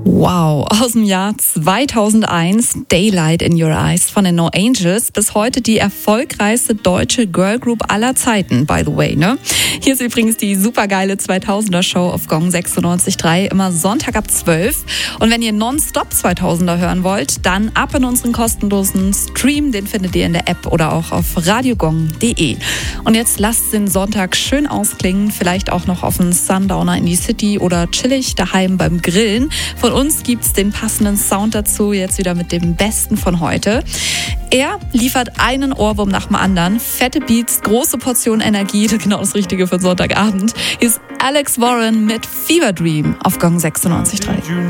Wow, aus dem Jahr 2001, Daylight in Your Eyes von den No Angels, bis heute die erfolgreichste deutsche Girlgroup aller Zeiten, by the way, ne? Hier ist übrigens die supergeile 2000er Show auf Gong 96.3, immer Sonntag ab 12. Und wenn ihr nonstop 2000er hören wollt, dann ab in unseren kostenlosen Stream, den findet ihr in der App oder auch auf radiogong.de. Und jetzt lasst den Sonntag schön ausklingen, vielleicht auch noch auf einen Sundowner in die City oder chillig daheim beim Grillen. Von uns gibt's den passenden Sound dazu, jetzt wieder mit dem Besten von heute. Er liefert einen Ohrwurm nach dem anderen, fette Beats, große Portion Energie, genau das Richtige für Sonntagabend. Hier ist Alex Warren mit Fever Dream auf Gong 96.3.